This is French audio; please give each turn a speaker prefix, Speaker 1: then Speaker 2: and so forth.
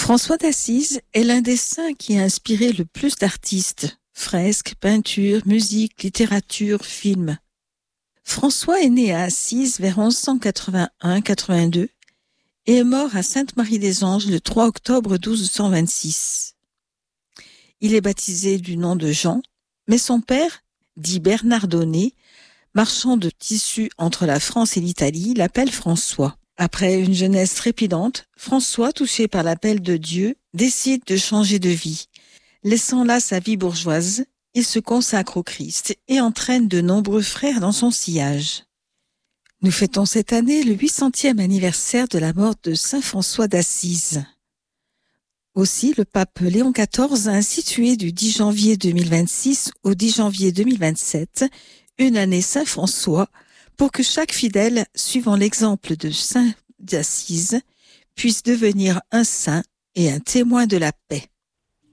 Speaker 1: François d'Assise est l'un des saints qui a inspiré le plus d'artistes, fresques, peintures, musique, littérature, films. François est né à Assise vers 1181-82 et est mort à Sainte-Marie-des-Anges le 3 octobre 1226. Il est baptisé du nom de Jean, mais son père, dit Bernardone, marchand de tissus entre la France et l'Italie, l'appelle François. Après une jeunesse trépidante, François, touché par l'appel de Dieu, décide de changer de vie. Laissant là sa vie bourgeoise, il se consacre au Christ et entraîne de nombreux frères dans son sillage. Nous fêtons cette année le 800e anniversaire de la mort de saint François d'Assise. Aussi, le pape Léon XIV a institué du 10 janvier 2026 au 10 janvier 2027 une année Saint-François pour que chaque fidèle, suivant l'exemple de saint d'Assise, puisse devenir un saint et un témoin de la paix.